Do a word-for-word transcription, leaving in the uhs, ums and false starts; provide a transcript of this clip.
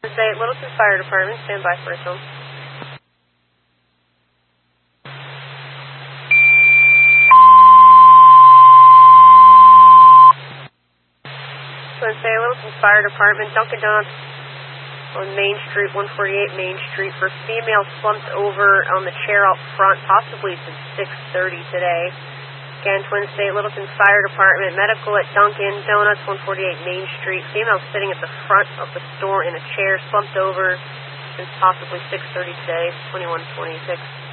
Rapids eight, Littleton Fire Department, stand by for a film. Twin City, Littleton Fire Department, Dunkin' Donuts on Main Street, one forty-eight Main Street, for female slumped over on the chair out front, possibly since six thirty today. Again, Twin State, Littleton Fire Department, medical at Dunkin' Donuts, one forty-eight Main Street. Female sitting at the front of the store in a chair, slumped over since possibly six thirty today, twenty-one twenty-six.